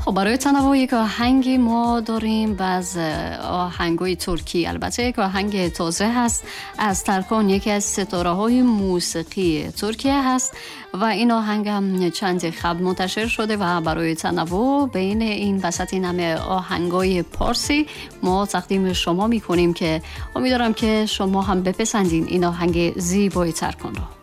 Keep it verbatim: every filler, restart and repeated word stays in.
خب برای تنوع یک آهنگی ما داریم از آهنگای ترکی، البته یک آهنگ تازه هست از ترکان، یکی از ستاره های موسیقی ترکیه هست و این آهنگ هم چند قبل منتشر شده و برای تنوع بین این وسط این همه آهنگای پارسی ما تقدیم شما میکنیم که امیدوارم که شما هم بپسندین این آهنگ زیبای ترکان رو.